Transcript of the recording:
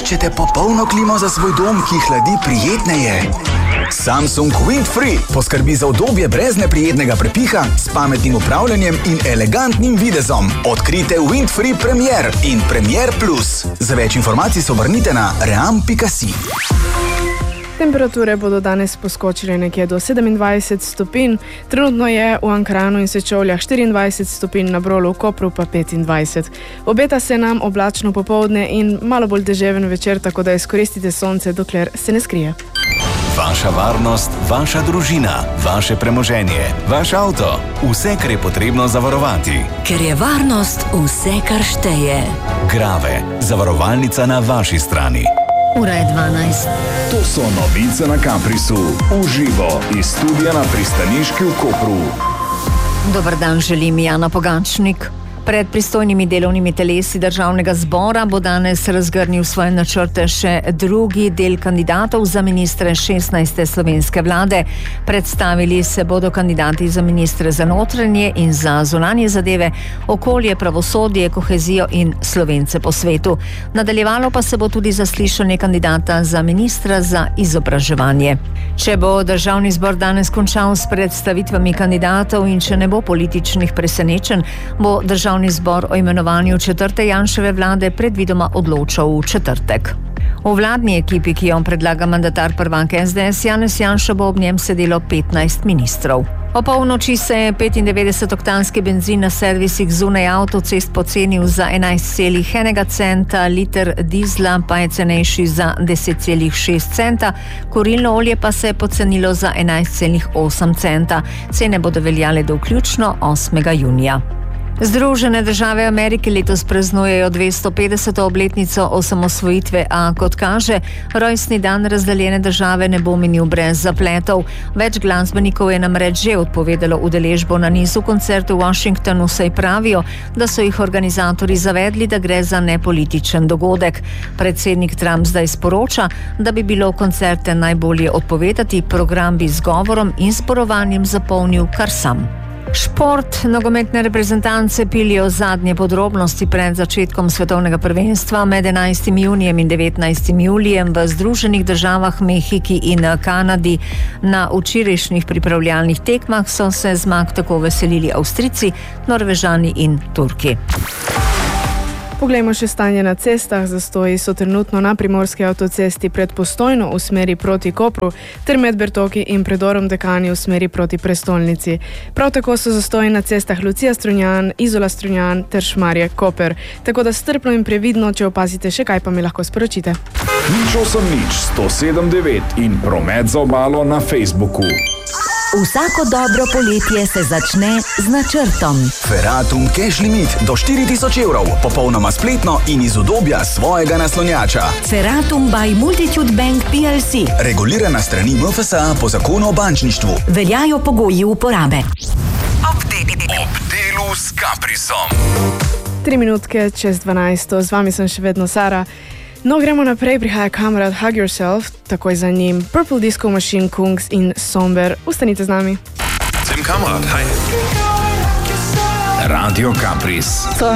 Iščete popolno klimo za svoj dom, ki hladi prijetneje? Samsung Windfree poskrbi za udobje brez neprijetnega prepiha, s pametnim upravljanjem in elegantnim videzom. Odkrite Windfree Premier in Premier Plus. Za več informacij se obrnite na ream.si. Temperature bodo danes poskočile nekje do 27 stopinj. Trenutno je v Ankaranu in Sečovljah 24 stopinj, na Brolu, v Kopru pa 25. Obeta se nam oblačno popoldne in malo bolj deževen večer, tako da izkoristite sonce, dokler se ne skrije. Vaša varnost, vaša družina, vaše premoženje, vaš avto. Vse, kar je potrebno zavarovati. Ker je varnost vse, kar šteje. Grave. Zavarovalnica na vaši strani. Ura je 12. To so novice na Caprisu. Uživo iz studia na pristaniški v Kopru. Dober dan, želim Jana Pogačnik. Pred pristojnimi delovnimi telesi Državnega zbora bo danes razgrnil svoje načrte še drugi del kandidatov za ministre 16. slovenske vlade. Predstavili se bodo kandidati za ministre za notranje in za zunanje zadeve, okolje, pravosodje, kohezijo in Slovence po svetu. Nadaljevalo pa se bo tudi zaslišanje kandidata za ministra za izobraževanje. Če bo Državni zbor danes končal s predstavitvami kandidatov in če ne bo političnih presenečenj, bo Državni zbor o imenovanju četrte Janševe vlade predvidoma odločal v četrtek. V vladni ekipi, ki jo predlaga mandatar prvaka SDS Janez Janša, bo ob njem sedelo 15 ministrov. O polnoči se je 95-oktanski bencin na servisih zunaj avtocest pocenil za 11,1 centa, liter dizla pa je cenejši za 10,6 centa, kurilno olje pa se je pocenilo za 11,8 centa. Cene bodo veljale do vključno 8. junija. Združene države Amerike letos praznujejo 250. obletnico osamosvojitve, a kot kaže, rojstni dan razdeljene države ne bo minil brez zapletov. Več glasbenikov je namreč že odpovedalo udeležbo na nizu koncertov v Washingtonu, saj pravijo, da so jih organizatorji zavedli, da gre za nepolitičen dogodek. Predsednik Trump zdaj sporoča, da bi bilo koncerte najbolje odpovedati, program bi z govorom in zborovanjem zapolnil kar sam. Šport. Nogometne reprezentance pilijo zadnje podrobnosti pred začetkom svetovnega prvenstva med 11. junijem in 19. julijem v Združenih državah, Mehiki in Kanadi. Na včerajšnjih pripravljalnih tekmah so se zmag tako veselili Avstrijci, Norvežani in Turki. Poglejmo še stanje na cestah. Zastoji so trenutno na primorski avtocesti pred Postojno v smeri proti Kopru ter med Bertoki in predorom Dekani v smeri proti prestolnici. Prav tako so zastoji na cestah Lucija Strunjan, Izola Strunjan ter Šmarje Koper. Tako da strpno in previdno, če opazite še kaj, pa mi lahko sporočite. 08079 in promet za obalo na Facebooku. Vsako dobro poletje se začne z načrtom. Ferratum Cash Limit do 4000 evrov, popolnoma spletno in iz udobja svojega naslonjača. Ferratum by Multitude Bank PLC. Regulirana strani MFSA po zakonu o bančništvu. Veljajo pogoji uporabe. Ob delu s Caprisom. 3 minutke čez 12. Z vami sem še vedno Sara. No, gremo naprej, prihaja Kamerad Hug Yourself, takoj za njim Purple Disco Machine, Kungs in Somber. Ustanite z nami. Tim Kamerad, hi. Radio Capris. So,